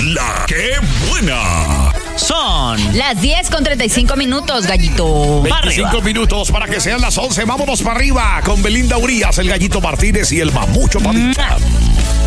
La que buena. Son las 10:35, Gallito. 25 minutos para que sean las 11. Vámonos para arriba con Belinda Urías, el Gallito Martínez y el Mamucho Padilla.